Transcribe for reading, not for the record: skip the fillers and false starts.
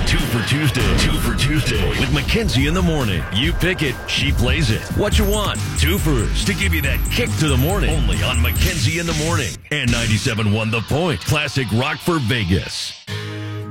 Two for Tuesday. Two for Tuesday with Mackenzie in the morning. You pick it, she plays it. What you want? Twofers to give you that kick to the morning. Only on Mackenzie in the morning. And 97.1 The Point. Classic rock for Vegas.